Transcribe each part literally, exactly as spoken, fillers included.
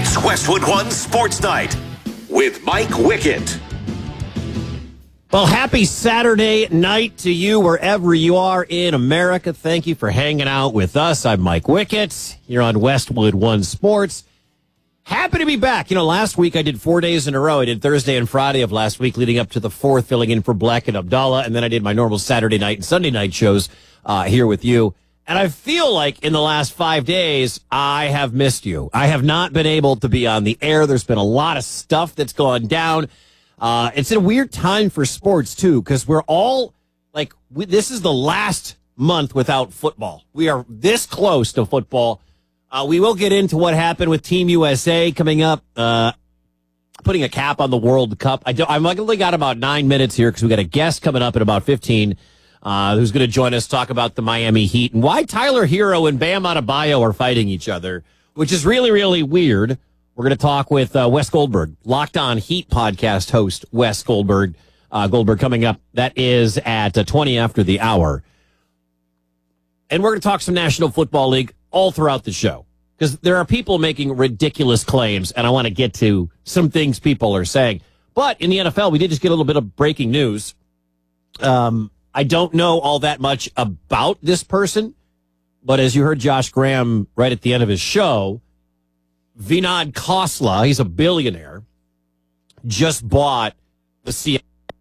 It's Westwood One Sports Night with Mike Wickett. Well, happy Saturday night to you wherever you are in America. Thank you for hanging out with us. I'm Mike Wickett. You're on Westwood One Sports. Happy to be back. You know, last week I did four days in a row. I did Thursday and Friday of last week leading up to the fourth, filling in for Black and Abdallah. And then I did my normal Saturday night and Sunday night shows uh, here with you. And I feel like in the last five days, I have missed you. I have not been able to be on the air. There's been a lot of stuff that's gone down. Uh, it's a weird time for sports, too, because we're all, like, we, this is the last month without football. We are this close to football. Uh, we will get into what happened with Team U S A coming up, uh, putting a cap on the World Cup. I don't, I've only got about nine minutes here because we got a guest coming up in about fifteen Uh, who's going to join us, talk about the Miami Heat and why Tyler Hero and Bam Adebayo are fighting each other, which is really, really weird. We're going to talk with uh, Wes Goldberg, Locked On Heat podcast host Wes Goldberg. Uh, Goldberg coming up. That is at uh, twenty after the hour. And we're going to talk some National Football League all throughout the show because there are people making ridiculous claims, and I want to get to some things people are saying. But in the N F L, we did just get a little bit of breaking news. Um... I don't know all that much about this person, but as you heard Josh Graham right at the end of his show, Vinod Khosla, he's a billionaire, just bought the Se-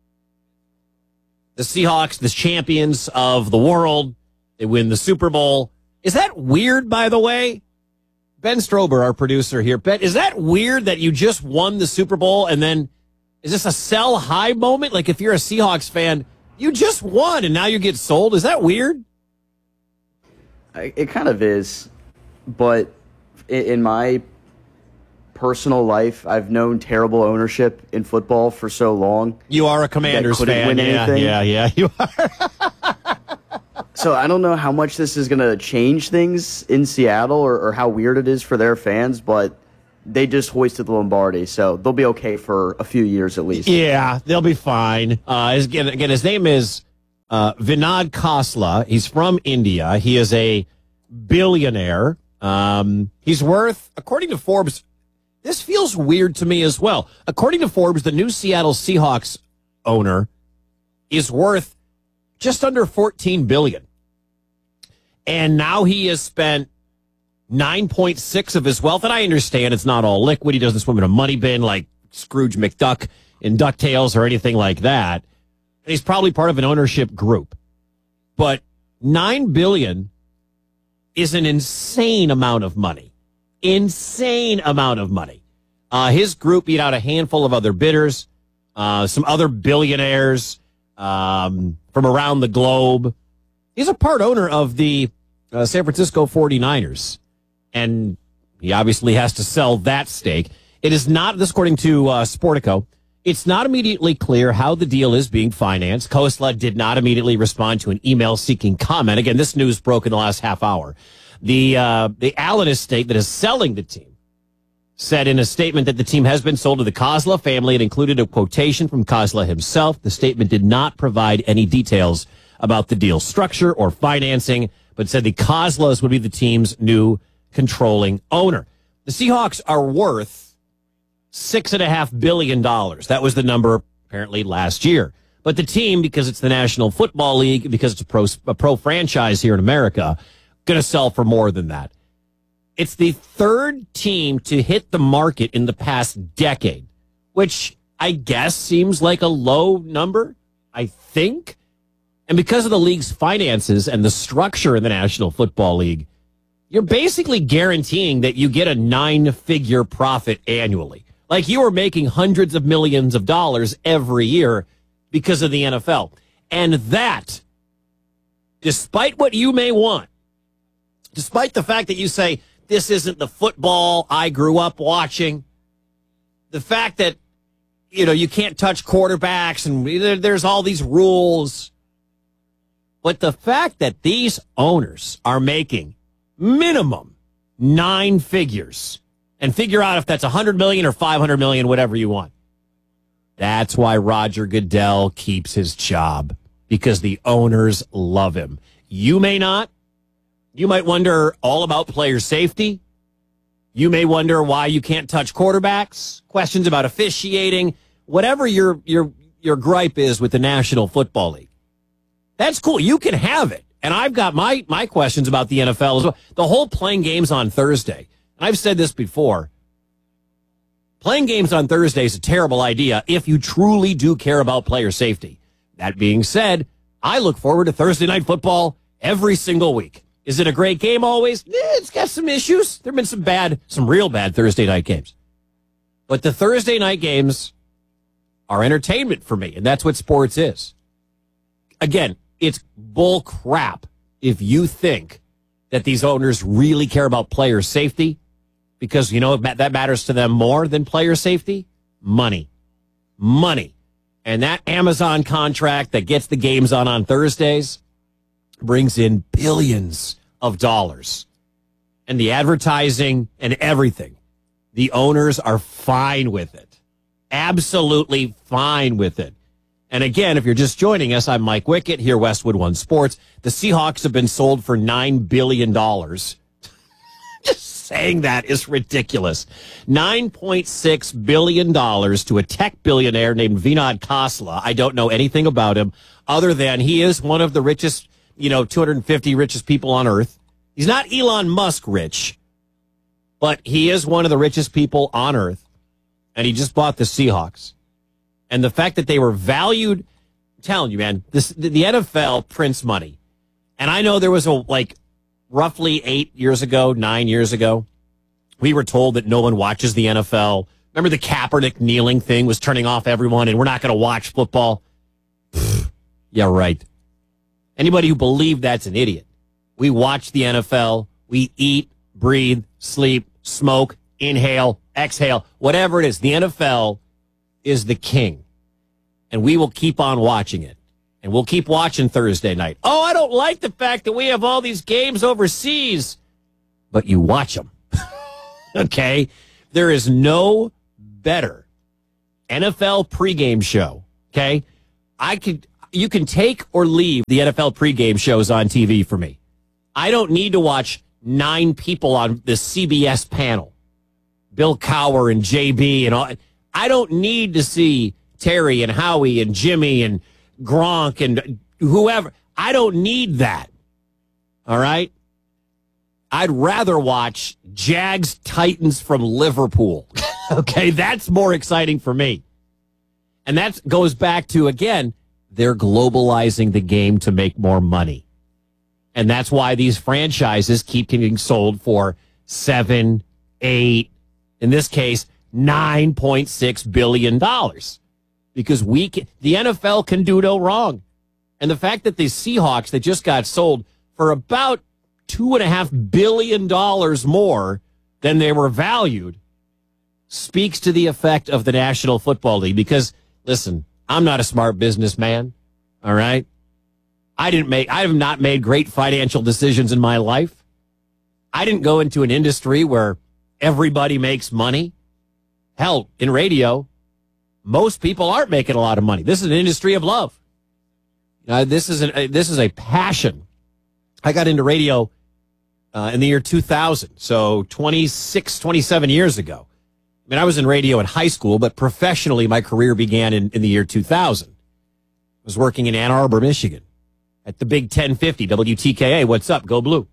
the Seahawks, the champions of the world. They win the Super Bowl. Is that weird, by the way? Ben Strober, our producer here. Ben, is that weird that you just won the Super Bowl and then is this a sell high moment? Like if you're a Seahawks fan, you just won, and now you get sold? Is that weird? It kind of is, but in my personal life, I've known terrible ownership in football for so long. You are a Commanders fan. Win yeah, anything. yeah, yeah, you are. So I don't know how much this is going to change things in Seattle or, or how weird it is for their fans, but they just hoisted the Lombardi, so they'll be okay for a few years at least. Yeah, they'll be fine. Uh, again, again, his name is uh, Vinod Khosla. He's from India. He is a billionaire. Um, he's worth, according to Forbes, this feels weird to me as well. According to Forbes, the new Seattle Seahawks owner is worth just under fourteen billion dollars. And now he has spent nine point six of his wealth, and I understand it's not all liquid. He doesn't swim in a money bin like Scrooge McDuck in DuckTales or anything like that. And he's probably part of an ownership group. But nine billion dollars is an insane amount of money. Insane amount of money. Uh, his group beat out a handful of other bidders, uh, some other billionaires um, from around the globe. He's a part owner of the uh, San Francisco forty-niners. And he obviously has to sell that stake. It is not, this according to uh, Sportico, it's not immediately clear how the deal is being financed. Khosla did not immediately respond to an email seeking comment. Again, this news broke in the last half hour. The uh, the Allen estate that is selling the team said in a statement that the team has been sold to the Khosla family. It included a quotation from Khosla himself. The statement did not provide any details about the deal structure or financing, but said the Khoslas would be the team's new controlling owner. The Seahawks are worth six and a half billion dollars. That was the number apparently last year. But the team, because it's the National Football League, because it's a pro, a pro franchise here in America, going to sell for more than that. It's the third team to hit the market in the past decade, which I guess seems like a low number, I think. And because of the league's finances and the structure in the National Football League, you're basically guaranteeing that you get a nine-figure profit annually. Like you are making hundreds of millions of dollars every year because of the N F L. And that, despite what you may want, despite the fact that you say, this isn't the football I grew up watching, the fact that, you know, you can't touch quarterbacks and there's all these rules, but the fact that these owners are making minimum nine figures, and figure out if that's one hundred million dollars or five hundred million dollars, whatever you want. That's why Roger Goodell keeps his job, because the owners love him. You may not. You might wonder all about player safety. You may wonder why you can't touch quarterbacks, questions about officiating, whatever your your your gripe is with the National Football League. That's cool. You can have it. And I've got my my questions about the N F L as well. The whole playing games on Thursday. And I've said this before. Playing games on Thursday is a terrible idea if you truly do care about player safety. That being said, I look forward to Thursday Night Football every single week. Is it a great game always? Eh, it's got some issues. There have been some bad, some real bad Thursday night games. But the Thursday night games are entertainment for me, and that's what sports is. Again, it's bull crap if you think that these owners really care about player safety, because, you know, that matters to them more than player safety? Money. Money. And that Amazon contract that gets the games on on Thursdays brings in billions of dollars. And the advertising and everything, the owners are fine with it. Absolutely fine with it. And again, if you're just joining us, I'm Mike Wickett, here Westwood One Sports. The Seahawks have been sold for nine billion dollars. Just saying that is ridiculous. nine point six billion dollars to a tech billionaire named Vinod Khosla. I don't know anything about him other than he is one of the richest, you know, two hundred fifty richest people on earth. He's not Elon Musk rich, but he is one of the richest people on earth. And he just bought the Seahawks. And the fact that they were valued, I'm telling you, man, this, the N F L prints money. And I know there was a, like, roughly eight years ago, nine years ago, we were told that no one watches the N F L. Remember the Kaepernick kneeling thing was turning off everyone and we're not going to watch football? Pfft, yeah, right. Anybody who believed that's an idiot. We watch the N F L. We eat, breathe, sleep, smoke, inhale, exhale, whatever it is. The N F L is the king. And we will keep on watching it. And we'll keep watching Thursday night. Oh, I don't like the fact that we have all these games overseas. But you watch them. Okay? There is no better N F L pregame show. Okay? I could, you can take or leave the N F L pregame shows on T V for me. I don't need to watch nine people on the C B S panel. Bill Cowher and J B and all. I don't need to see Terry and Howie and Jimmy and Gronk and whoever. I don't need that. All right? I'd rather watch Jags Titans from Liverpool. Okay? That's more exciting for me. And that goes back to, again, they're globalizing the game to make more money. And that's why these franchises keep getting sold for seven, eight, in this case, nine point six billion dollars. Because we can, the N F L can do no wrong. And the fact that the Seahawks that just got sold for about two and a half billion dollars more than they were valued speaks to the effect of the National Football League. Because, listen, I'm not a smart businessman. All right? I didn't make, I have not made great financial decisions in my life. I didn't go into an industry where everybody makes money. Hell, in radio, most people aren't making a lot of money. This is an industry of love. Uh, this is an, uh, this is a passion. I got into radio uh, in the year two thousand, so twenty-six, twenty-seven years ago. I mean, I was in radio in high school, but professionally, my career began in, in the year two thousand. I was working in Ann Arbor, Michigan, at the Big ten fifty, W T K A. What's up? Go Blue.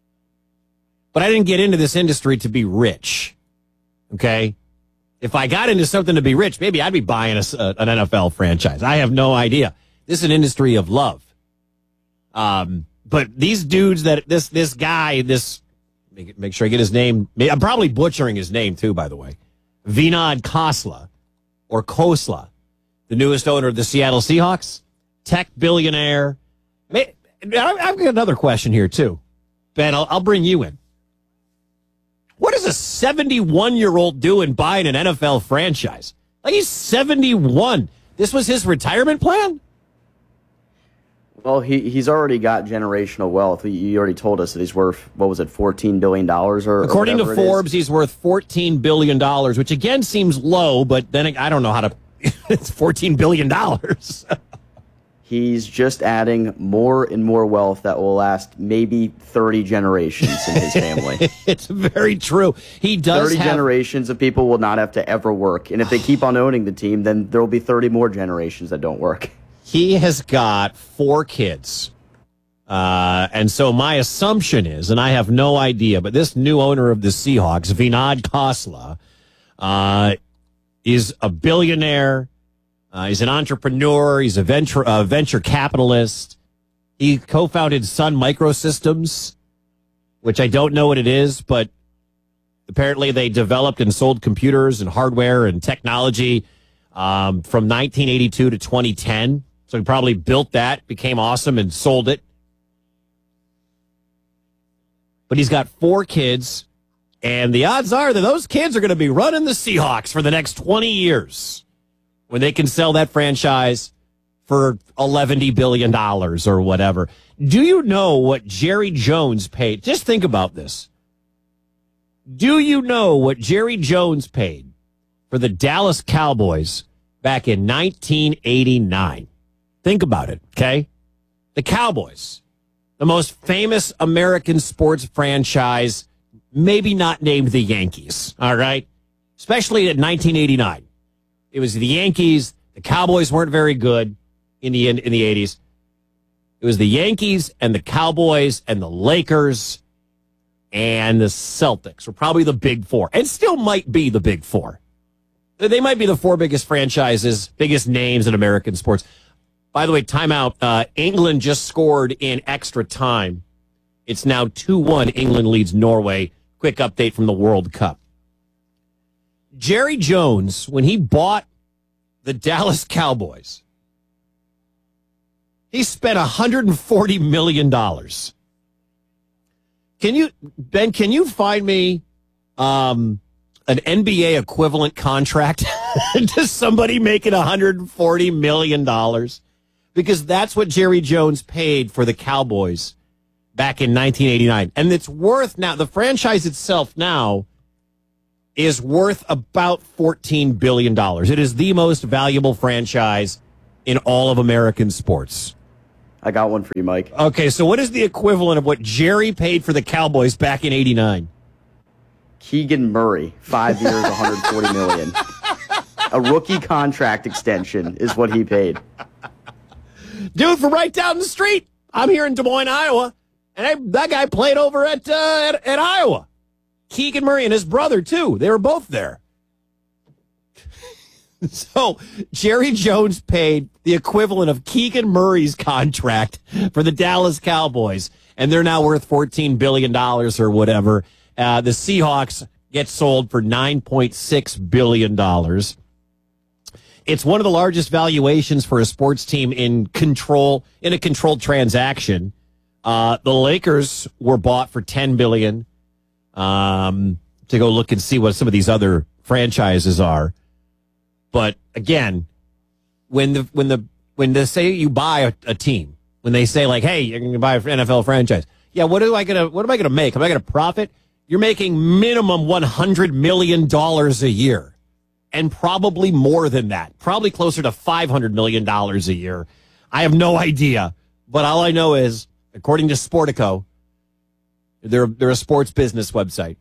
But I didn't get into this industry to be rich. Okay? If I got into something to be rich, maybe I'd be buying a, uh, an N F L franchise. I have no idea. This is an industry of love. Um, but these dudes that this this guy, this make, make sure I get his name. I'm probably butchering his name too, by the way. Vinod Khosla or Khosla, the newest owner of the Seattle Seahawks, tech billionaire. May, I've got another question here too, Ben. I'll, I'll bring you in. What is a seventy-one-year-old doing buying an N F L franchise? Like, he's seventy-one. This was his retirement plan? Well, he he's already got generational wealth. You already told us that he's worth, what was it, fourteen billion dollars? Or, According or to Forbes, he's worth fourteen billion dollars, which again seems low, but then I don't know how to... It's fourteen billion dollars. He's just adding more and more wealth that will last maybe thirty generations in his family. It's very true. He does thirty have... generations of people will not have to ever work. And if they keep on owning the team, then there will be thirty more generations that don't work. He has got four kids. Uh, and so my assumption is, and I have no idea, but this new owner of the Seahawks, Vinod Khosla, uh, is a billionaire. Uh, he's an entrepreneur. He's a venture uh, venture capitalist. He co-founded Sun Microsystems, which I don't know what it is, but apparently they developed and sold computers and hardware and technology um, from nineteen eighty-two to twenty ten. So he probably built that, became awesome, and sold it. But he's got four kids, and the odds are that those kids are going to be running the Seahawks for the next twenty years when they can sell that franchise for eleven billion dollars or whatever. Do you know what Jerry Jones paid? Just think about this. Do you know what Jerry Jones paid for the Dallas Cowboys back in nineteen eighty-nine? Think about it, okay? The Cowboys, the most famous American sports franchise, maybe not named the Yankees, all right? Especially in nineteen eighty-nine. It was the Yankees. The Cowboys weren't very good in the in the eighties. It was the Yankees and the Cowboys and the Lakers and the Celtics were probably the big four, and still might be the big four. They might be the four biggest franchises, biggest names in American sports. By the way, timeout. Uh, England just scored in extra time. It's now two one. England leads Norway. Quick update from the World Cup. Jerry Jones, when he bought the Dallas Cowboys, he spent one hundred forty million dollars. Can you, Ben, can you find me um, an N B A equivalent contract to somebody making one hundred forty million dollars? Because that's what Jerry Jones paid for the Cowboys back in nineteen eighty-nine. And it's worth now, the franchise itself now is worth about fourteen billion dollars. It is the most valuable franchise in all of American sports. I got one for you, Mike. Okay, so what is the equivalent of what Jerry paid for the Cowboys back in eighty-nine? Keegan Murray, five years, one hundred forty million dollars. A rookie contract extension is what he paid. Dude, from right down the street. I'm here in Des Moines, Iowa, and I, that guy played over at, uh, at at Iowa. Keegan Murray and his brother, too. They were both there. So Jerry Jones paid the equivalent of Keegan Murray's contract for the Dallas Cowboys, and they're now worth fourteen billion dollars or whatever. Uh, the Seahawks get sold for nine point six billion dollars. It's one of the largest valuations for a sports team in control in a controlled transaction. Uh, the Lakers were bought for ten billion dollars um, to go look and see what some of these other franchises are. But again, when the when the when they say you buy a, a team, when they say like, "Hey, you're going to buy an N F L franchise," yeah, what am I gonna what am I gonna make? Am I gonna profit? You're making minimum one hundred million dollars a year, and probably more than that, probably closer to five hundred million dollars a year. I have no idea, but all I know is, according to Sportico, they're they're a sports business website.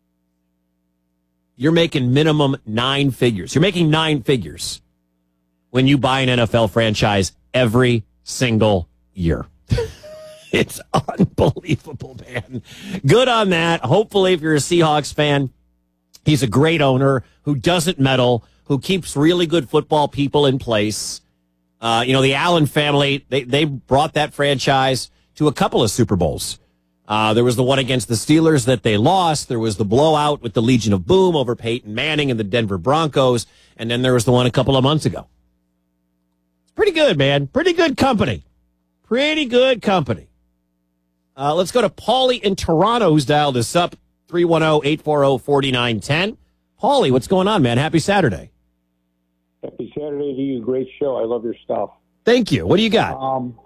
You're making minimum nine figures. You're making nine figures when you buy an N F L franchise every single year. It's unbelievable, man. Good on that. Hopefully, if you're a Seahawks fan, he's a great owner who doesn't meddle, who keeps really good football people in place. Uh, you know, the Allen family, they, they brought that franchise to a couple of Super Bowls. Uh, there was the one against the Steelers that they lost. There was the blowout with the Legion of Boom over Peyton Manning and the Denver Broncos. And then there was the one a couple of months ago. It's pretty good, man. Pretty good company. Pretty good company. Uh, let's go to Paulie in Toronto, who's dialed us up, three one zero, eight four zero, four nine one zero. Paulie, what's going on, man? Happy Saturday. Happy Saturday to you. Great show. I love your stuff. Thank you. What do you got? Um,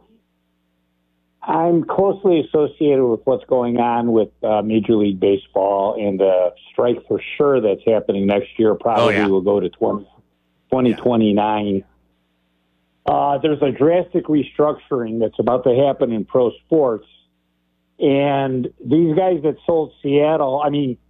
I'm closely associated with what's going on with uh, Major League Baseball, and the strike for sure that's happening next year probably oh, yeah. will go to twenty, twenty twenty-nine. uh, there's a drastic restructuring that's about to happen in pro sports. And these guys that sold Seattle, I mean,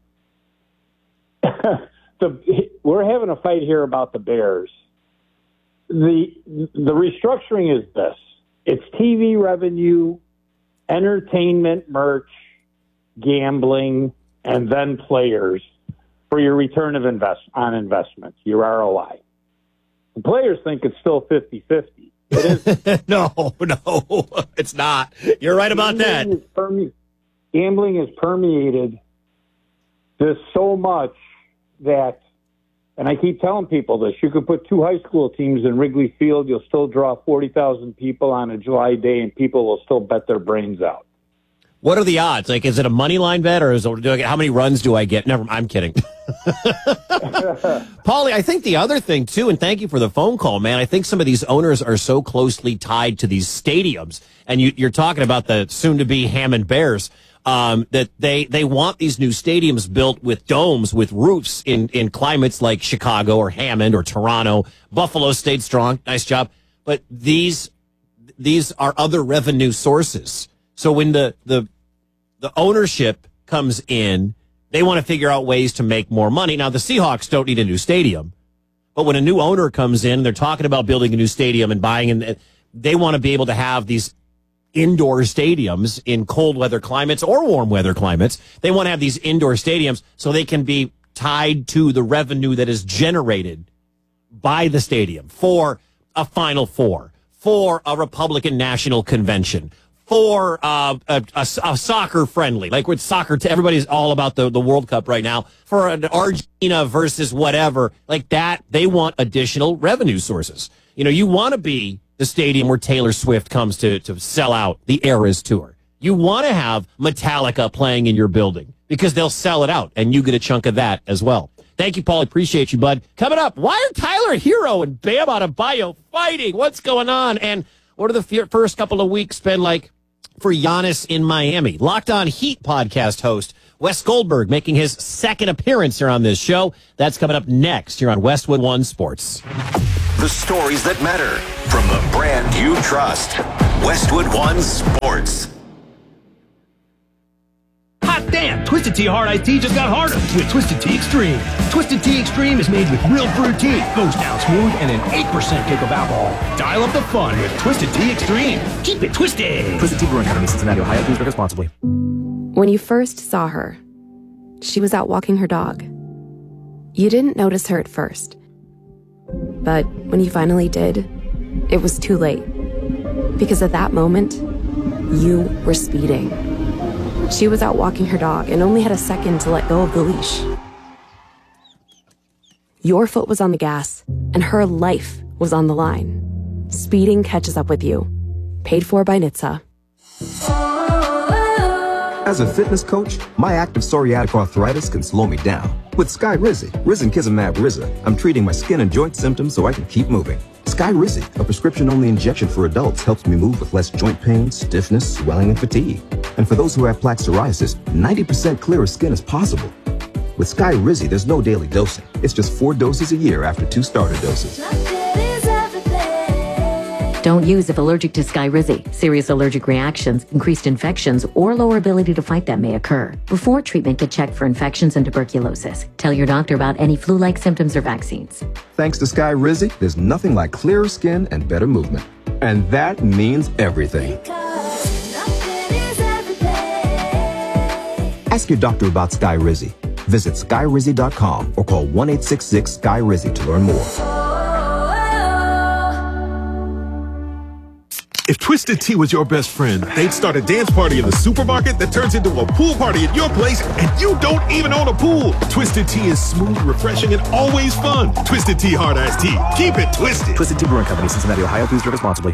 the, we're having a fight here about the Bears. The the restructuring is this. It's T V revenue, entertainment, merch, gambling, and then players for your return of invest on investment, your R O I. The players think it's still fifty-fifty. It is. no, no, it's not. You're right about gambling that. Is perme- gambling has permeated this so much that, and I keep telling people this, you could put two high school teams in Wrigley Field, you'll still draw forty thousand people on a July day, and people will still bet their brains out. What are the odds? Like, is it a money line bet, or is it, do I get, how many runs do I get? Never, I'm kidding. Paulie, I think the other thing, too, and thank you for the phone call, man, I think some of these owners are so closely tied to these stadiums, and you, you're talking about the soon-to-be Hammond Bears, um, that they, they want these new stadiums built with domes, with roofs in, in climates like Chicago or Hammond or Toronto. Buffalo stayed strong. Nice job. But these these are other revenue sources. So when the, the the ownership comes in, they want to figure out ways to make more money. Now, the Seahawks don't need a new stadium, but when a new owner comes in, they're talking about building a new stadium and buying, and they want to be able to have these indoor stadiums in cold weather climates or warm weather climates. They want to have these indoor stadiums so they can be tied to the revenue that is generated by the stadium for a Final Four, for a Republican National Convention, for uh, a, a, a soccer friendly, like with soccer, to everybody's all about the, the World Cup right now, for an Argentina versus whatever, like that, they want additional revenue sources. You know, you want to be the stadium where Taylor Swift comes to, to sell out the Eras Tour. You want to have Metallica playing in your building because they'll sell it out, and you get a chunk of that as well. Thank you, Paul. Appreciate you, bud. Coming up, why are Tyler Hero and Bam Adebayo fighting? What's going on? And what do the first couple of weeks been like for Giannis in Miami? Locked On Heat podcast host Wes Goldberg making his second appearance here on this show. That's coming up next here on Westwood One Sports. The stories that matter from the brand you trust. Westwood One Sports. Hot damn! Twisted Tea Hard Iced Tea just got harder with Twisted Tea Extreme. Twisted Tea Extreme is made with real brewed tea, goes down smooth, and an eight percent kick of alcohol. Dial up the fun with Twisted Tea Extreme. Keep it twisted! Twisted Tea Brewing Company, Cincinnati, Ohio. Please drink responsibly. When you first saw her, she was out walking her dog. You didn't notice her at first. But when you finally did, it was too late. Because at that moment, you were speeding. She was out walking her dog and only had a second to let go of the leash. Your foot was on the gas, and her life was on the line. Speeding catches up with you. Paid for by N H T S A. As a fitness coach, my active psoriatic arthritis can slow me down. With Skyrizi, Risankizumab Riza, I'm treating my skin and joint symptoms so I can keep moving. Skyrizi, a prescription-only injection for adults, helps me move with less joint pain, stiffness, swelling, and fatigue. And for those who have plaque psoriasis, ninety percent clearer skin is possible. With Skyrizi, there's no daily dosing. It's just four doses a year after two starter doses. Don't use if allergic to Skyrizi. Serious allergic reactions, increased infections, or lower ability to fight them may occur. Before treatment, get checked for infections and tuberculosis. Tell your doctor about any flu-like symptoms or vaccines. Thanks to Skyrizi, there's nothing like clearer skin and better movement. And that means everything. Ask your doctor about Skyrizi. Visit Skyrizi dot com or call one eight six six Skyrizi to learn more. If Twisted Tea was your best friend, they'd start a dance party in the supermarket that turns into a pool party at your place, and you don't even own a pool. Twisted Tea is smooth, refreshing, and always fun. Twisted Tea Hard Iced Tea. Keep it twisted. Twisted Tea Brewing Company, Cincinnati, Ohio. Please drink responsibly.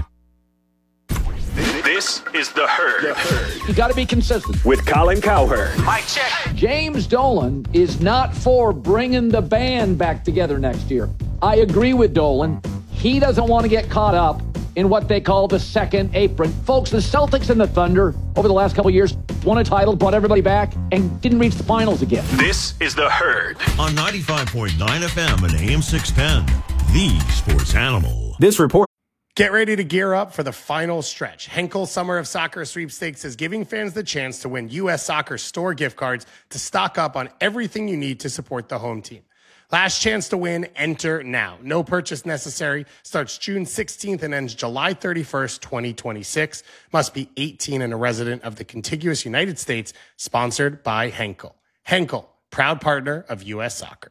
This is The Herd. You got to be consistent. With Colin Cowherd. Mike check. James Dolan is not for bringing the band back together next year. I agree with Dolan. He doesn't want to get caught up in what they call the second apron. Folks, the Celtics and the Thunder over the last couple of years won a title, brought everybody back, and didn't reach the finals again. This is The Herd. On ninety-five point nine F M and A M six ten, the Sports Animal. This report. Get ready to gear up for the final stretch. Henkel Summer of Soccer Sweepstakes is giving fans the chance to win U S Soccer store gift cards to stock up on everything you need to support the home team. Last chance to win, enter now. No purchase necessary. Starts June sixteenth and ends July thirty-first, twenty twenty-six. Must be eighteen and a resident of the contiguous United States. Sponsored by Henkel. Henkel, proud partner of U S Soccer.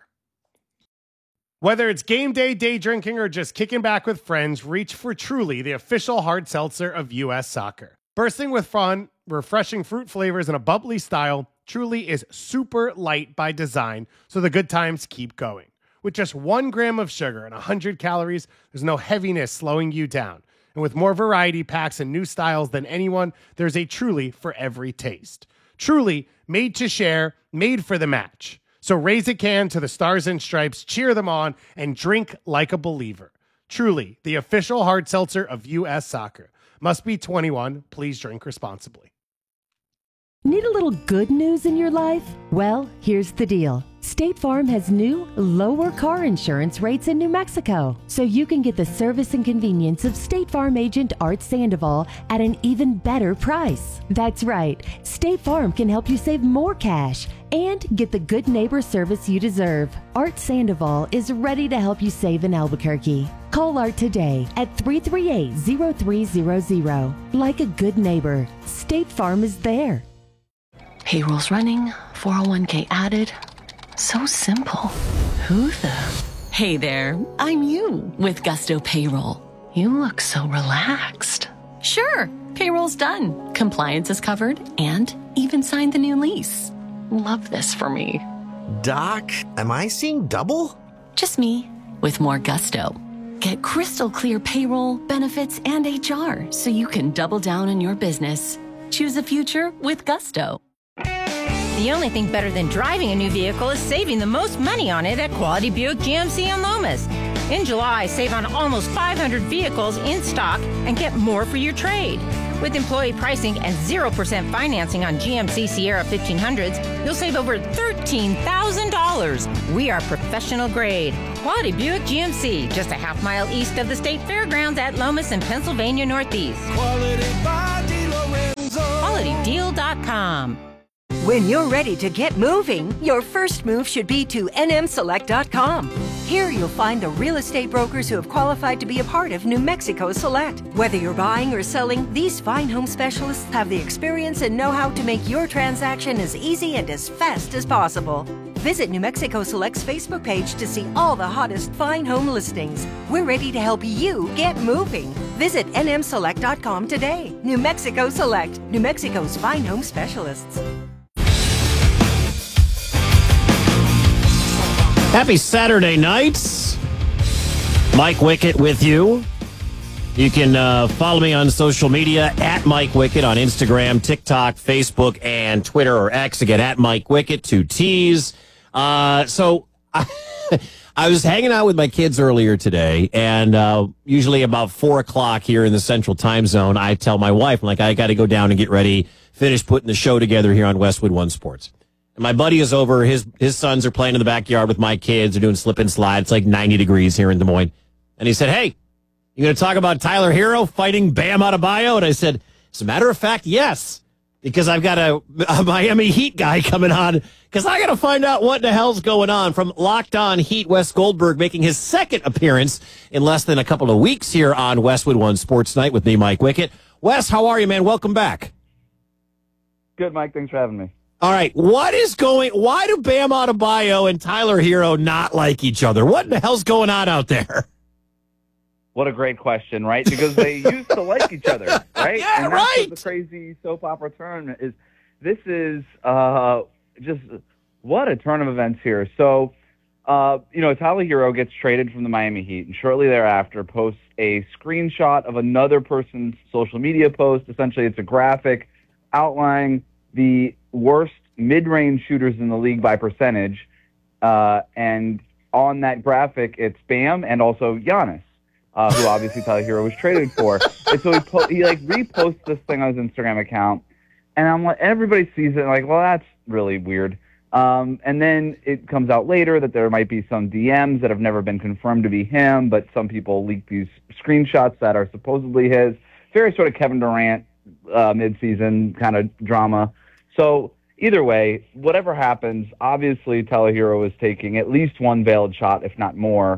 Whether it's game day, day drinking, or just kicking back with friends, reach for Truly, the official hard seltzer of U S Soccer. Bursting with fun, refreshing fruit flavors, and a bubbly style, Truly is super light by design, so the good times keep going. With just one gram of sugar and one hundred calories, there's no heaviness slowing you down. And with more variety packs and new styles than anyone, there's a Truly for every taste. Truly, made to share, made for the match. So raise a can to the Stars and Stripes, cheer them on, and drink like a believer. Truly, the official hard seltzer of U S Soccer. Must be twenty-one. Please drink responsibly. Need a little good news in your life? Well, here's the deal. State Farm has new, lower car insurance rates in New Mexico, so you can get the service and convenience of State Farm agent Art Sandoval at an even better price. That's right. State Farm can help you save more cash and get the good neighbor service you deserve. Art Sandoval is ready to help you save in Albuquerque. Call Art today at three three eight, zero three zero zero. Like a good neighbor, State Farm is there. Payroll's running, four oh one k added. So simple. Who the? Hey there, I'm you with Gusto Payroll. You look so relaxed. Sure, payroll's done. Compliance is covered and even signed the new lease. Love this for me. Doc, am I seeing double? Just me with more Gusto. Get crystal clear payroll, benefits, and H R so you can double down on your business. Choose a future with Gusto. The only thing better than driving a new vehicle is saving the most money on it at Quality Buick G M C in Lomas. In July, save on almost five hundred vehicles in stock and get more for your trade. With employee pricing and zero percent financing on G M C Sierra fifteen hundreds, you'll save over thirteen thousand dollars. We are professional grade. Quality Buick G M C, just a half mile east of the State Fairgrounds at Lomas in Pennsylvania Northeast. Quality by DeLorenzo. quality deal dot com. When you're ready to get moving, your first move should be to N M select dot com. Here you'll find the real estate brokers who have qualified to be a part of New Mexico Select. Whether you're buying or selling, these fine home specialists have the experience and know-how to make your transaction as easy and as fast as possible. Visit New Mexico Select's Facebook page to see all the hottest fine home listings. We're ready to help you get moving. Visit N M select dot com today. New Mexico Select, New Mexico's fine home specialists. Happy Saturday nights. Mike Wickett with you. You can uh, follow me on social media at Mike Wickett on Instagram, TikTok, Facebook, and Twitter, or X. Again, at Mike Wickett, two T's. Uh, so I, I was hanging out with my kids earlier today, and uh, usually about four o'clock here in the Central Time Zone, I tell my wife, I'm like, I got to go down and get ready, finish putting the show together here on Westwood One Sports. And my buddy is over. His his sons are playing in the backyard with my kids. They're doing slip and slide. It's like ninety degrees here in Des Moines. And he said, hey, you going to talk about Tyler Hero fighting Bam Adebayo? And I said, as a matter of fact, yes, because I've got a, a Miami Heat guy coming on because I got to find out what the hell's going on. From Locked On Heat, Wes Goldberg making his second appearance in less than a couple of weeks here on Westwood One Sports Night with me, Mike Wickett. Wes, how are you, man? Welcome back. Good, Mike. Thanks for having me. All right, what is going, why do Bam Adebayo and Tyler Hero not like each other? What in the hell's going on out there? What a great question, right? Because they used to like each other, right? Yeah, and that's right. What the crazy soap opera turn is. This is uh, just what a turn of events here. So, uh, you know, Tyler Hero gets traded from the Miami Heat, and shortly thereafter posts a screenshot of another person's social media post. Essentially, it's a graphic outlining the worst mid-range shooters in the league by percentage, uh, and on that graphic, it's Bam and also Giannis, uh, who obviously Tyler Hero was traded for. And so he, po- he like reposts this thing on his Instagram account, and I'm like, everybody sees it, and like, well, that's really weird. Um, and then it comes out later that there might be some D Ms that have never been confirmed to be him, but some people leak these screenshots that are supposedly his. Very sort of Kevin Durant uh, midseason kind of drama. So either way, whatever happens, obviously Tyler Hero is taking at least one veiled shot, if not more,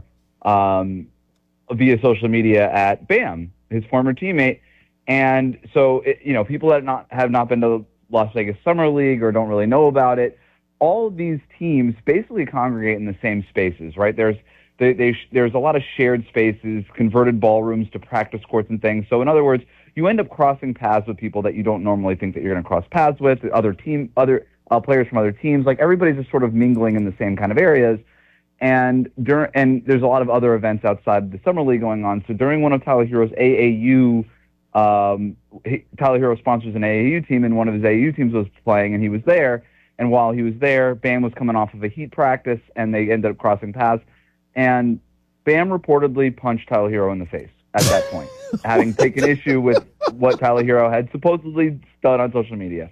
um, via social media at Bam, his former teammate. And so, it, you know, people that not have not been to Las Vegas Summer League or don't really know about it, all of these teams basically congregate in the same spaces, right? There's they, they, there's a lot of shared spaces, converted ballrooms to practice courts and things. So in other words, you end up crossing paths with people that you don't normally think that you're going to cross paths with, other team, other uh, players from other teams. Like everybody's just sort of mingling in the same kind of areas. And during, and there's a lot of other events outside the Summer League going on. So during one of Tyler Hero's A A U, um, he, Tyler Hero sponsors an A A U team, and one of his A A U teams was playing, and he was there. And while he was there, Bam was coming off of a Heat practice, and they ended up crossing paths. And Bam reportedly punched Tyler Hero in the face at that point, having taken issue with what Tyler Hero had supposedly done on social media.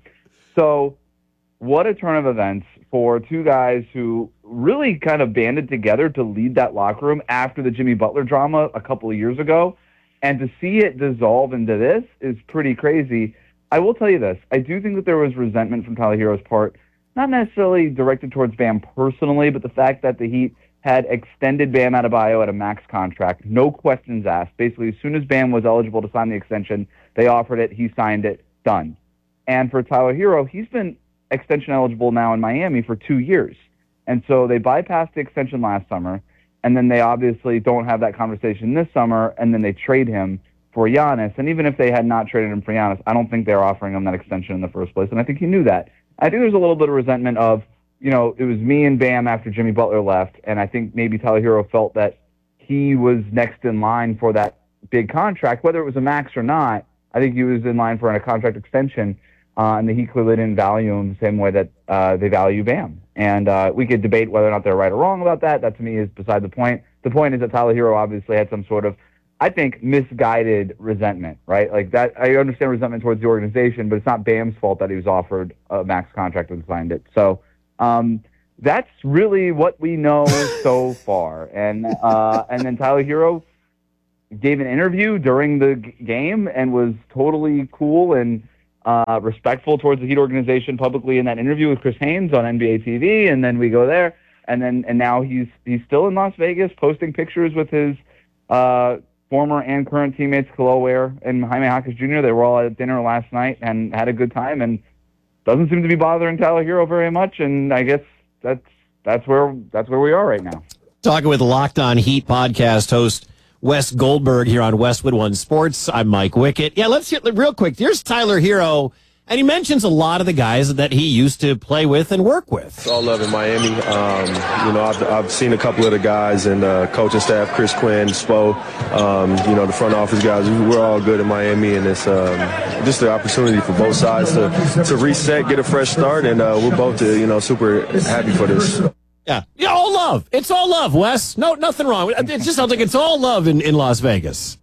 So what a turn of events for two guys who really kind of banded together to lead that locker room after the Jimmy Butler drama a couple of years ago. And to see it dissolve into this is pretty crazy. I will tell you this. I do think that there was resentment from Tyler Hero's part, not necessarily directed towards Bam personally, but the fact that the Heat had extended Bam Adebayo at a max contract, no questions asked. Basically, as soon as Bam was eligible to sign the extension, they offered it, he signed it, done. And for Tyler Hero, he's been extension eligible now in Miami for two years. And so they bypassed the extension last summer, and then they obviously don't have that conversation this summer, and then they trade him for Giannis. And even if they had not traded him for Giannis, I don't think they were offering him that extension in the first place, and I think he knew that. I think there's a little bit of resentment of, you know, it was me and Bam after Jimmy Butler left, and I think maybe Tyler Hero felt that he was next in line for that big contract, whether it was a max or not. I think he was in line for a contract extension, uh, and the Heat clearly didn't value him the same way that uh, they value Bam. And uh, we could debate whether or not they're right or wrong about that. That, to me, is beside the point. The point is that Tyler Hero obviously had some sort of, I think, misguided resentment, right? Like that, I understand resentment towards the organization, but it's not Bam's fault that he was offered a max contract and signed it. So um, that's really what we know so far. And uh, and then Tyler Hero gave an interview during the g- game and was totally cool and uh, respectful towards the Heat organization publicly in that interview with Chris Haynes on N B A T V. And then we go there, and then and now he's he's still in Las Vegas posting pictures with his uh, former and current teammates Khalil Ware and Jaime Jaquez Junior They were all at dinner last night and had a good time, and doesn't seem to be bothering Tyler Hero very much. And I guess that's that's where that's where we are right now. Talking with Locked On Heat podcast host Wes Goldberg here on Westwood One Sports. I'm Mike Wickett. Yeah, let's get real quick. Here's Tyler Hero, and he mentions a lot of the guys that he used to play with and work with. It's all love in Miami. Um, you know, I've, I've seen a couple of the guys and uh, coaching staff, Chris Quinn, Spo, um, you know, the front office guys. We're all good in Miami, and it's um, just the opportunity for both sides to, to reset, get a fresh start, and uh, we're both, uh, you know, super happy for this. Yeah, yeah, all love. It's all love, Wes. No, nothing wrong. It just sounds like it's all love in, in Las Vegas.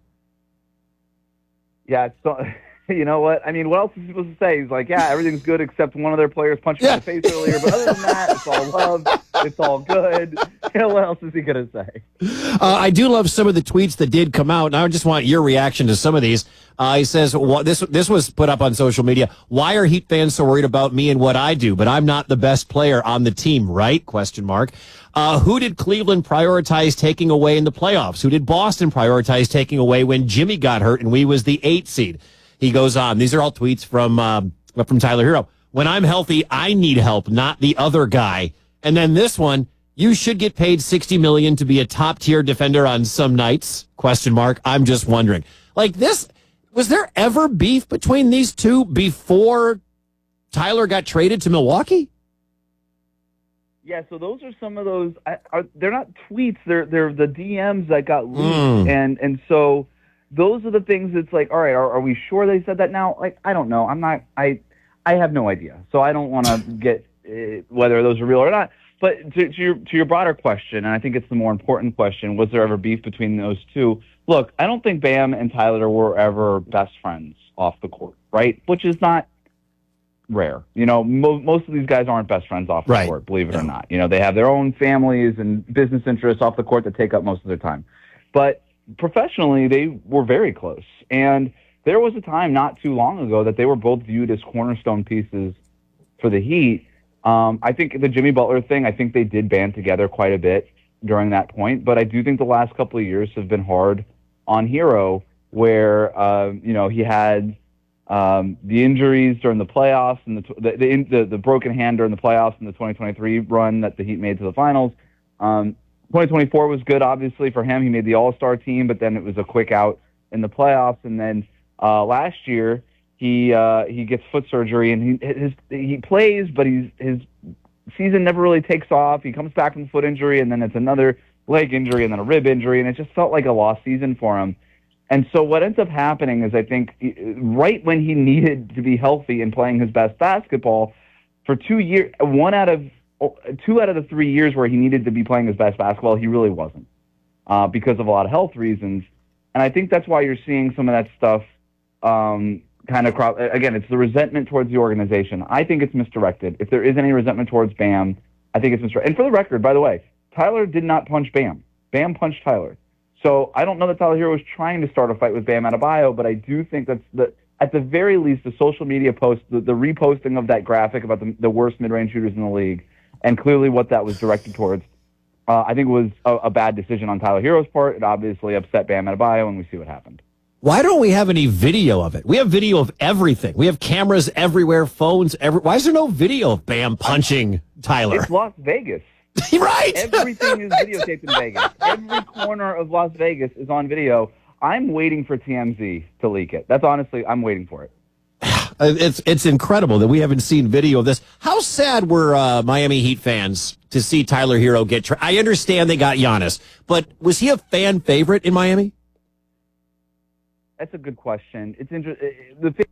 Yeah, it's so, you know what? I mean, what else is he supposed to say? He's like, yeah, everything's good except one of their players punched me yeah. in the face earlier. But other than that, it's all love. It's all good. You know, what else is he going to say? Uh, I do love some of the tweets that did come out, and I just want your reaction to some of these. Uh, he says, well, this this was put up on social media. Why are Heat fans so worried about me and what I do? But I'm not the best player on the team, right? Question mark. Uh, who did Cleveland prioritize taking away in the playoffs? Who did Boston prioritize taking away when Jimmy got hurt and we was the eight seed? He goes on. These are all tweets from um, from Tyler Hero. When I'm healthy, I need help, not the other guy. And then this one, you should get paid sixty million dollars to be a top tier defender on some nights? Question mark. I'm just wondering. Like this, was there ever beef between these two before Tyler got traded to Milwaukee? Yeah, so those are some of those. Are, they're not tweets. They're they're the D Ms that got leaked, Mm. and and so those are the things. That's like, all right, are, are we sure they said that now? Like, I don't know. I'm not. I I have no idea. So I don't want to get uh, whether those are real or not. But to, to your to your broader question, and I think it's the more important question: was there ever beef between those two? Look, I don't think Bam and Tyler were ever best friends off the court, right? Which is not rare. You know, mo- most of these guys aren't best friends off the Right. court, believe it or not. You know, they have their own families and business interests off the court that take up most of their time. But professionally, they were very close. And there was a time not too long ago that they were both viewed as cornerstone pieces for the Heat. Um, I think the Jimmy Butler thing, I think they did band together quite a bit during that point. But I do think the last couple of years have been hard on Hero, where, uh, you know, he had um, the injuries during the playoffs and the, the, the, the, the broken hand during the playoffs and the twenty twenty-three run that the Heat made to the finals. Um, twenty twenty-four was good, obviously, for him. He made the All-Star team, but then it was a quick out in the playoffs. And then uh, last year, he uh, he gets foot surgery, and he his, he plays, but he's, his season never really takes off. He comes back from the foot injury, and then it's another leg injury, and then a rib injury, and it just felt like a lost season for him. And so what ends up happening is, I think, right when he needed to be healthy and playing his best basketball, for two years, one out of two out of the three years where he needed to be playing his best basketball, he really wasn't, uh, because of a lot of health reasons. And I think that's why you're seeing some of that stuff um, kind of crop. Again, it's the resentment towards the organization. I think it's misdirected. If there is any resentment towards Bam, I think it's misdirected. And for the record, by the way, Tyler did not punch Bam. Bam punched Tyler. So I don't know that Tyler Hero was trying to start a fight with Bam Adebayo, but I do think that's the, at the very least, the social media post, the, the reposting of that graphic about the, the worst mid-range shooters in the league, and clearly what that was directed towards, uh, I think was a, a bad decision on Tyler Hero's part. It obviously upset Bam Adebayo, and we see what happened. Why don't we have any video of it? We have video of everything. We have cameras everywhere, phones every. Why is there no video of Bam punching Tyler? It's Las Vegas. Right. Everything is videotaped in Vegas. Every corner of Las Vegas is on video. I'm waiting for T M Z to leak it. That's honestly, I'm waiting for it. It's it's incredible that we haven't seen video of this. How sad were uh, Miami Heat fans to see Tyler Hero get tra- I understand they got Giannis, but was he a fan favorite in Miami? That's a good question. It's interesting. The thing,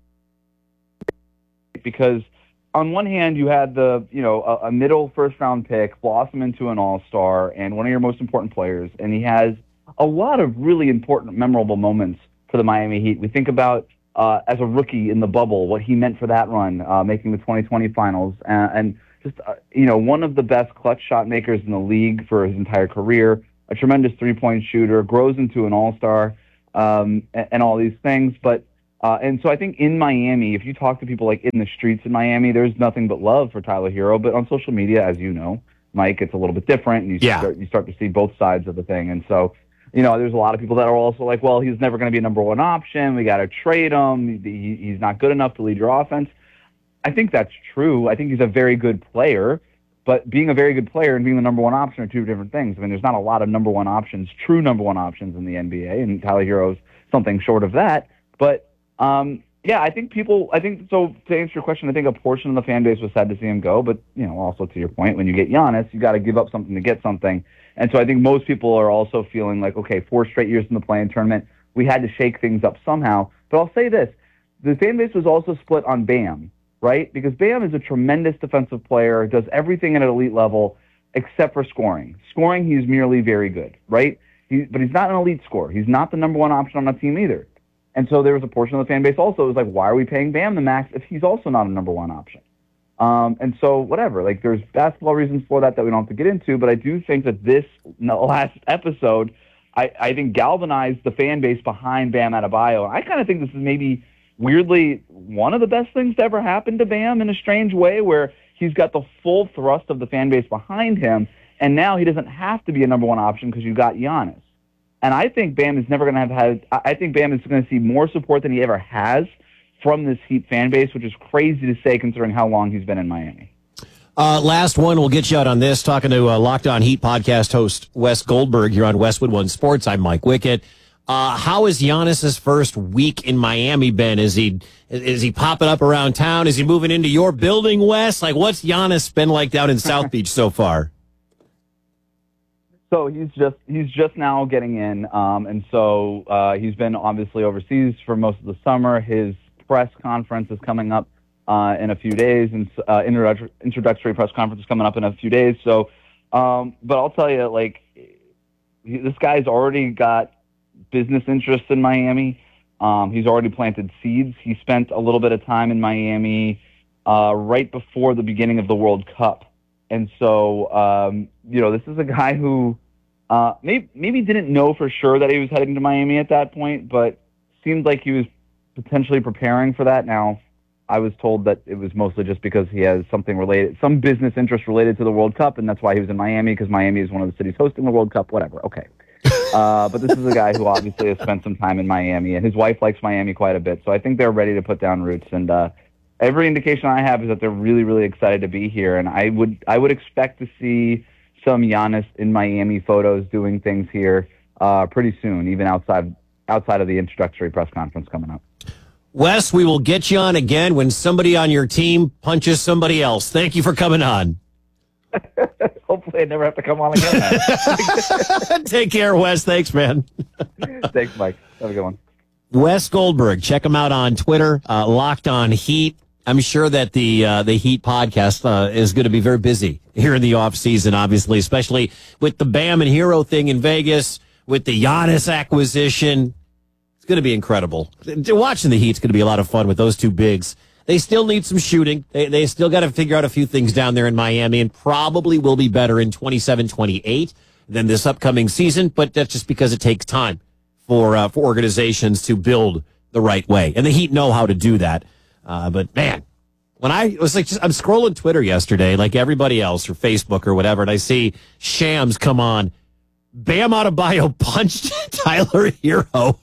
because on one hand, you had the, you know, a, a middle first round pick blossom into an all-star and one of your most important players. And he has a lot of really important, memorable moments for the Miami Heat. We think about, uh, as a rookie in the bubble, what he meant for that run, uh, making the twenty twenty finals. And, and just, uh, you know, one of the best clutch shot makers in the league for his entire career, a tremendous three-point shooter, grows into an all-star, um, and, and all these things. But Uh, and so I think in Miami, if you talk to people like in the streets in Miami, there's nothing but love for Tyler Hero. But on social media, as you know, Mike, it's a little bit different. And you, yeah. start, you start to see both sides of the thing. And so, you know, there's a lot of people that are also like, well, he's never going to be a number one option. We got to trade him. He, he's not good enough to lead your offense. I think that's true. I think he's a very good player. But being a very good player and being the number one option are two different things. I mean, there's not a lot of number one options, true number one options in the N B A. And Tyler Hero's something short of that. But Um, yeah, I think people, I think, so to answer your question, I think a portion of the fan base was sad to see him go, but, you know, also to your point, when you get Giannis, you got to give up something to get something. And so I think most people are also feeling like, okay, four straight years in the play-in tournament, we had to shake things up somehow. But I'll say this, the fan base was also split on Bam, right? Because Bam is a tremendous defensive player, does everything at an elite level except for scoring. Scoring, he's merely very good, right? He, but he's not an elite scorer. He's not the number one option on the team either. And so there was a portion of the fan base also was like, why are we paying Bam the max if he's also not a number one option? Um, and so whatever, like there's basketball reasons for that that we don't have to get into, but I do think that this last episode, I, I think galvanized the fan base behind Bam Adebayo. I kind of think this is maybe weirdly one of the best things to ever happen to Bam in a strange way, where he's got the full thrust of the fan base behind him, and now he doesn't have to be a number one option because you got Giannis. And I think Bam is never going to have had, I think Bam is going to see more support than he ever has from this Heat fan base, which is crazy to say considering how long he's been in Miami. Uh, last one, we'll get you out on this. Talking to uh, Locked On Heat podcast host Wes Goldberg here on Westwood One Sports. I'm Mike Wickett. Uh, how has Giannis's first week in Miami been? Is he is he popping up around town? Is he moving into your building, Wes? Like, what's Giannis been like down in South Beach so far? So he's just he's just now getting in, um, and so uh, he's been obviously overseas for most of the summer. His press conference is coming up uh, in a few days, and uh, introductory, introductory press conference is coming up in a few days. So, um, but I'll tell you, like, he, this guy's already got business interests in Miami. Um, he's already planted seeds. He spent a little bit of time in Miami. uh, right before the beginning of the World Cup. And so, um, you know, this is a guy who uh, maybe, maybe didn't know for sure that he was heading to Miami at that point, but seemed like he was potentially preparing for that. Now, I was told that it was mostly just because he has something related, some business interest related to the World Cup, and that's why he was in Miami, because Miami is one of the cities hosting the World Cup, whatever. Okay. Uh, but this is a guy who obviously has spent some time in Miami, and his wife likes Miami quite a bit. So I think they're ready to put down roots. And uh, every indication I have is that they're really, really excited to be here. And I would, I would expect to see some Giannis in Miami photos doing things here uh, pretty soon, even outside outside of the introductory press conference coming up. Wes, we will get you on again when somebody on your team punches somebody else. Thank you for coming on. Hopefully I never have to come on again. Take care, Wes. Thanks, man. Thanks, Mike. Have a good one. Wes Goldberg. Check him out on Twitter, uh, Locked On Heat. I'm sure that the uh, the Heat podcast uh, is going to be very busy here in the off season, obviously, especially with the Bam and Hero thing in Vegas, with the Giannis acquisition. It's going to be incredible. Watching the Heat's going to be a lot of fun with those two bigs. They still need some shooting. They they still got to figure out a few things down there in Miami, and probably will be better in twenty-seven twenty-eight than this upcoming season. But that's just because it takes time for uh, for organizations to build the right way, and the Heat know how to do that. Uh, but man, when I was like, just, I'm scrolling Twitter yesterday, like everybody else, or Facebook or whatever, and I see Shams come on. Bam Adebayo punched Tyler Hero.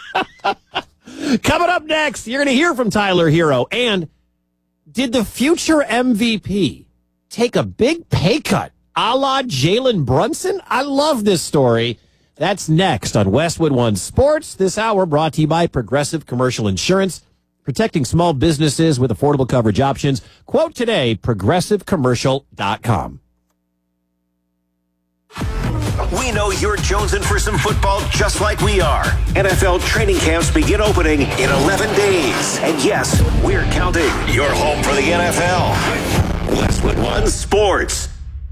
Coming up next, you're going to hear from Tyler Hero. And did the future M V P take a big pay cut a la Jalen Brunson? I love this story. That's next on Westwood One Sports. This hour brought to you by Progressive Commercial Insurance, protecting small businesses with affordable coverage options. Quote today, progressive commercial dot com. We know you're jonesing for some football just like we are. N F L training camps begin opening in eleven days. And yes, we're counting. You're home for the N F L. Westwood One Sports.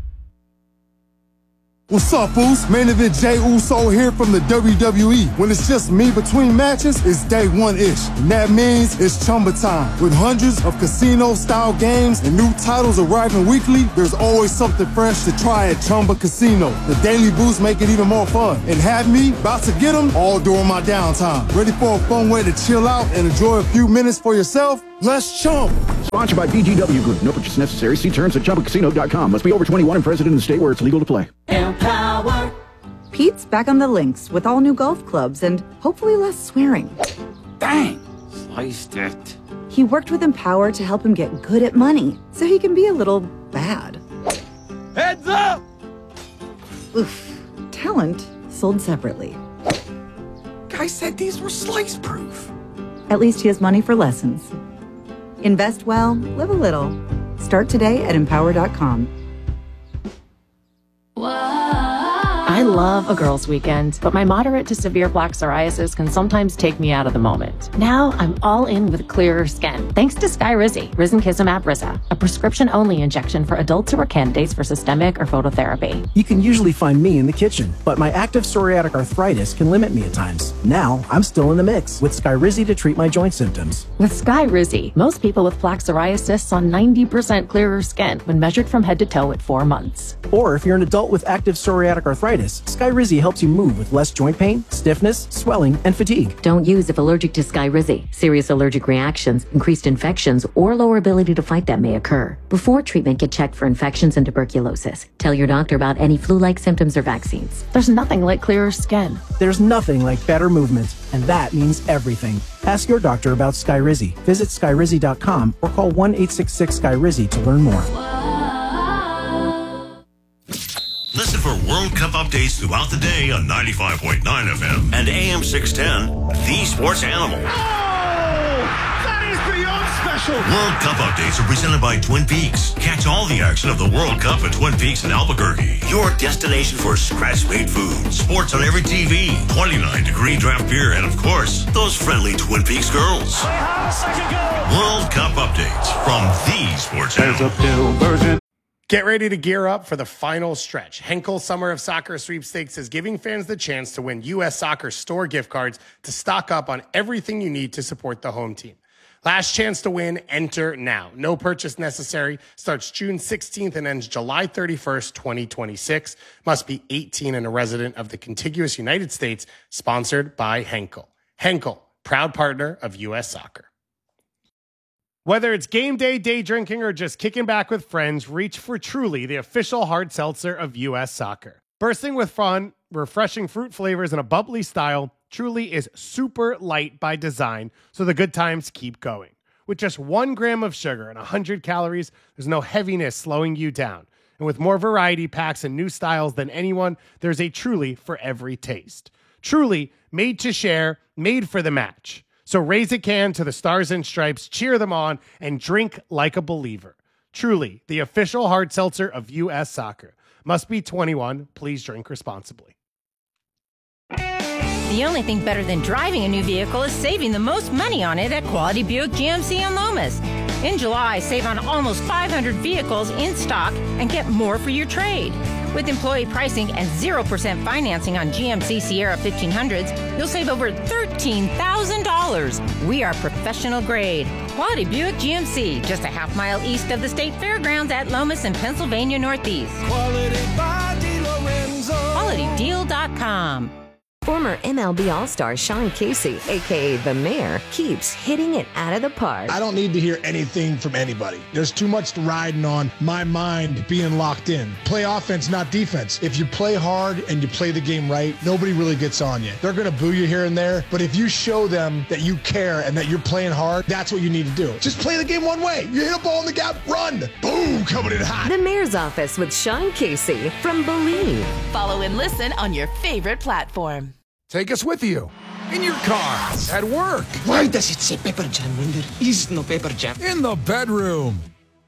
What's up, Foos? Main event Jey Uso here from the W W E. When it's just me between matches, it's day one-ish. And that means it's Chumba time. With hundreds of casino-style games and new titles arriving weekly, there's always something fresh to try at Chumba Casino. The daily boosts make it even more fun. And have me about to get them all during my downtime. Ready for a fun way to chill out and enjoy a few minutes for yourself? Let's chump. Sponsored by B G W Group. No purchase necessary. See terms at chumba casino dot com. Must be over twenty-one and present in the state where it's legal to play. Empower. Pete's back on the links with all new golf clubs and hopefully less swearing. Dang. Sliced it. He worked with Empower to help him get good at money so he can be a little bad. Heads up! Oof. Talent sold separately. Guy said these were slice proof. At least he has money for lessons. Invest well, live a little. Start today at empower dot com. I love a girls' weekend, but my moderate to severe plaque psoriasis can sometimes take me out of the moment. Now I'm all in with clearer skin, thanks to Skyrizi, Risankizumab Riza, a prescription-only injection for adults who are candidates for systemic or phototherapy. You can usually find me in the kitchen, but my active psoriatic arthritis can limit me at times. Now I'm still in the mix with Skyrizi to treat my joint symptoms. With Skyrizi, most people with plaque psoriasis saw ninety percent clearer skin when measured from head to toe at four months. Or if you're an adult with active psoriatic arthritis, Skyrizi helps you move with less joint pain, stiffness, swelling, and fatigue. Don't use if allergic to Skyrizi. Serious allergic reactions, increased infections, or lower ability to fight them may occur. Before treatment, get checked for infections and tuberculosis. Tell your doctor about any flu-like symptoms or vaccines. There's nothing like clearer skin. There's nothing like better movement, and that means everything. Ask your doctor about Skyrizi. Visit skyrizi dot com or call one eight six six Sky Rizzi to learn more. Listen for World Cup updates throughout the day on ninety-five point nine F M and A M six ten, The Sports Animal. Oh, that is beyond special. World Cup updates are presented by Twin Peaks. Catch all the action of the World Cup at Twin Peaks in Albuquerque. Your destination for scratch-made food, sports on every T V, twenty-nine degree draft beer, and of course, those friendly Twin Peaks girls. World Cup updates from The Sports Animal. Get ready to gear up for the final stretch. Henkel Summer of Soccer Sweepstakes is giving fans the chance to win U S Soccer store gift cards to stock up on everything you need to support the home team. Last chance to win, enter now. No purchase necessary. Starts June sixteenth and ends July thirty-first, twenty twenty-six. Must be eighteen and a resident of the contiguous United States. Sponsored by Henkel. Henkel, proud partner of U S Soccer. Whether it's game day, day drinking, or just kicking back with friends, reach for Truly, the official hard seltzer of U S Soccer. Bursting with fun, refreshing fruit flavors, and a bubbly style, Truly is super light by design, so the good times keep going. With just one gram of sugar and one hundred calories, there's no heaviness slowing you down. And with more variety packs and new styles than anyone, there's a Truly for every taste. Truly, made to share, made for the match. So raise a can to the Stars and Stripes, cheer them on, and drink like a believer. Truly, the official hard seltzer of U S Soccer. Must be twenty-one. Please drink responsibly. The only thing better than driving a new vehicle is saving the most money on it at Quality Buick G M C in Lomas. In July, save on almost five hundred vehicles in stock and get more for your trade. With employee pricing and zero percent financing on G M C Sierra fifteen hundreds, you'll save over thirteen thousand dollars. We are professional grade. Quality Buick G M C, just a half mile east of the State Fairgrounds at Lomas and Pennsylvania Northeast. Quality by DeLorenzo. Quality Deal dot com. Former M L B All-Star Sean Casey, a k a. The Mayor, keeps hitting it out of the park. I don't need to hear anything from anybody. There's too much riding on my mind being locked in. Play offense, not defense. If you play hard and you play the game right, nobody really gets on you. They're going to boo you here and there, but if you show them that you care and that you're playing hard, that's what you need to do. Just play the game one way. You hit a ball in the gap, run. Boom, coming in hot. The Mayor's Office with Sean Casey from Believe. Follow and listen on your favorite platform. Take us with you. In your car. At work. Why does it say Pepper Jam when there is no Pepper Jam? In the bedroom.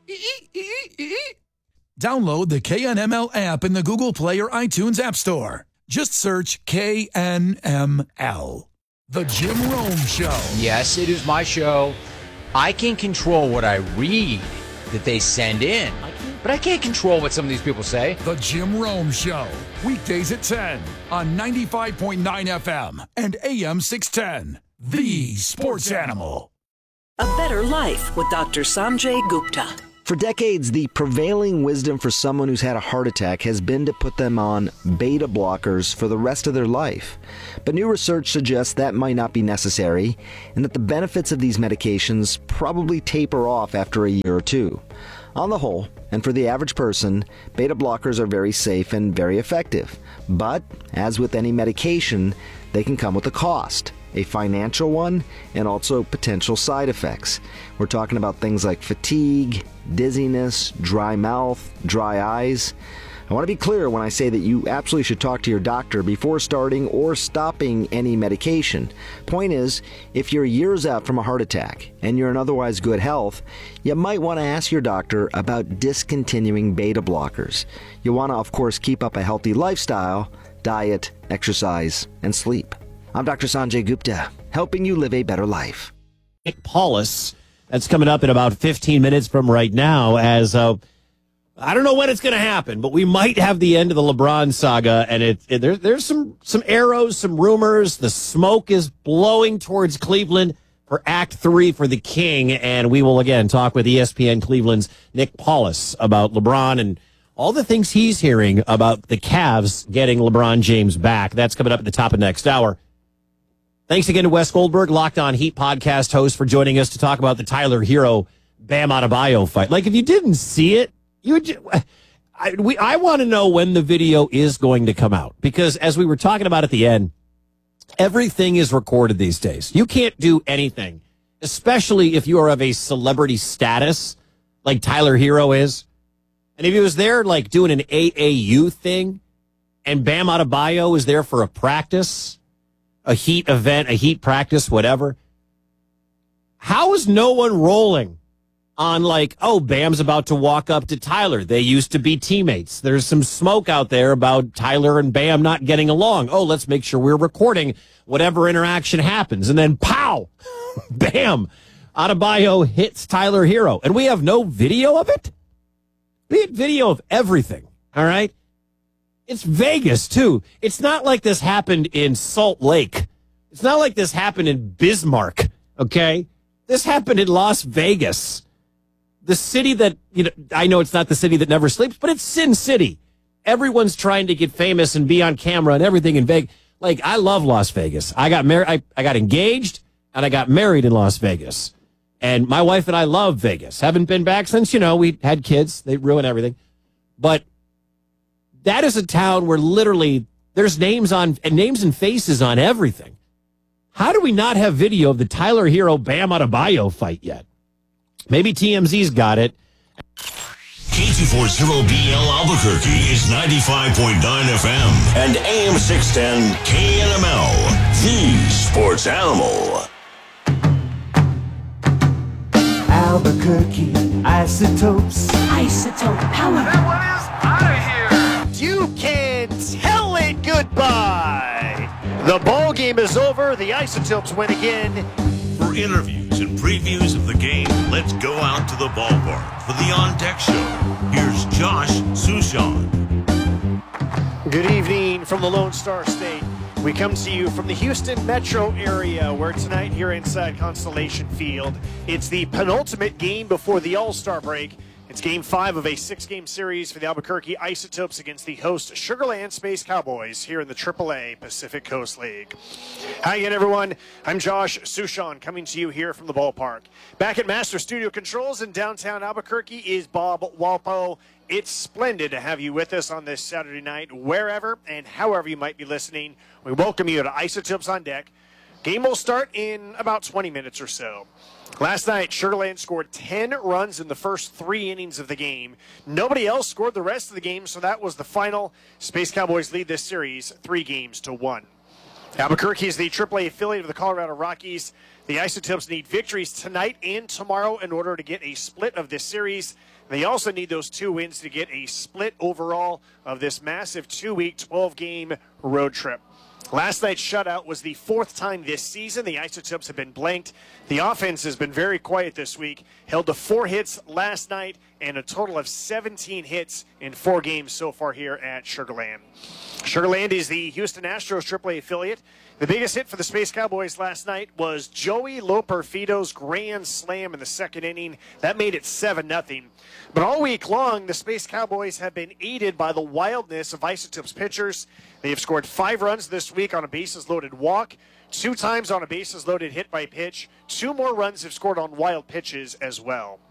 Download the K N M L app in the Google Play or iTunes App Store. Just search K N M L. The Jim Rome Show. Yes, it is my show. I can control what I read that they send in, but I can't control what some of these people say. The Jim Rome Show. Weekdays at ten on ninety-five point nine F M and A M six ten. The Sports Animal. A Better Life with Doctor Sanjay Gupta. For decades, the prevailing wisdom for someone who's had a heart attack has been to put them on beta blockers for the rest of their life. But new research suggests that might not be necessary, and that the benefits of these medications probably taper off after a year or two. On the whole, and for the average person, beta blockers are very safe and very effective. But, as with any medication, they can come with a cost. A financial one, and also potential side effects. We're talking about things like fatigue, dizziness, dry mouth, dry eyes. I want to be clear when I say that you absolutely should talk to your doctor before starting or stopping any medication. Point is, if you're years out from a heart attack and you're in otherwise good health, you might want to ask your doctor about discontinuing beta blockers. You want to, of course, keep up a healthy lifestyle, diet, exercise, and sleep. I'm Doctor Sanjay Gupta, helping you live a better life. Nick Paulus, that's coming up in about fifteen minutes from right now, as uh, I don't know when it's going to happen, but we might have the end of the LeBron saga, and it, it there, there's some, some arrows, some rumors. The smoke is blowing towards Cleveland for Act Three for the King, and we will again talk with E S P N Cleveland's Nick Paulus about LeBron and all the things he's hearing about the Cavs getting LeBron James back. That's coming up at the top of next hour. Thanks again to Wes Goldberg, Locked On Heat podcast host, for joining us to talk about the Tyler Hero Bam Adebayo fight. Like, if you didn't see it, you would. Just, I, we, I want to know when the video is going to come out, because as we were talking about at the end, everything is recorded these days. You can't do anything, especially if you are of a celebrity status like Tyler Hero is. And if he was there, like, doing an A A U thing, and Bam Adebayo is there for a practice, a Heat event, a Heat practice, whatever, how is no one rolling on, like, oh, Bam's about to walk up to Tyler? They used to be teammates. There's some smoke out there about Tyler and Bam not getting along. Oh, let's make sure we're recording whatever interaction happens. And then, pow, Bam, Adebayo hits Tyler Hero. And we have no video of it? We had video of everything, all right? It's Vegas, too. It's not like this happened in Salt Lake. It's not like this happened in Bismarck, okay? This happened in Las Vegas. The city that, you know, I know it's not the city that never sleeps, but it's Sin City. Everyone's trying to get famous and be on camera and everything in Vegas. Like, I love Las Vegas. I got married, I, I got engaged, and I got married in Las Vegas. And my wife and I love Vegas. Haven't been back since, you know, we had kids. They ruin everything. But that is a town where literally there's names on and names and faces on everything. How do we not have video of the Tyler Hero Bam Adebayo fight yet? Maybe T M Z's got it. K two forty B L Albuquerque is ninety-five point nine F M and A M six ten K N M L, the sports animal. Albuquerque isotopes. Isotope power. That one is out of here. You can tell it goodbye. The ball game is over. The Isotopes win again. For interviews and previews of the game, let's go out to the ballpark for the On Deck Show. Here's Josh Sushan. Good evening from the Lone Star State. We come to you from the Houston metro area, where tonight here inside Constellation Field, it's the penultimate game before the All-Star break. It's game five of a six-game series for the Albuquerque Isotopes against the host Sugar Land Space Cowboys here in the triple A Pacific Coast League. Hi again, everyone. I'm Josh Sushan, coming to you here from the ballpark. Back at Master Studio Controls in downtown Albuquerque is Bob Walpo. It's splendid to have you with us on this Saturday night, wherever and however you might be listening. We welcome you to Isotopes on Deck. Game will start in about twenty minutes or so. Last night, Sugar Land scored ten runs in the first three innings of the game. Nobody else scored the rest of the game, so that was the final. Space Cowboys lead this series three games to one. Albuquerque is the triple A affiliate of the Colorado Rockies. The Isotopes need victories tonight and tomorrow in order to get a split of this series. They also need those two wins to get a split overall of this massive two-week, twelve-game road trip. Last night's shutout was the fourth time this season the Isotopes have been blanked. The offense has been very quiet this week, held to four hits last night and a total of seventeen hits in four games so far here at Sugar Land. Sugar Land is the Houston Astros triple A affiliate. The biggest hit for the Space Cowboys last night was Joey Loperfido's grand slam in the second inning. That made it seven nothing. But all week long, the Space Cowboys have been aided by the wildness of Isotopes pitchers. They have scored five runs this week on a bases-loaded walk, two times on a bases-loaded hit by pitch. Two more runs have scored on wild pitches as well.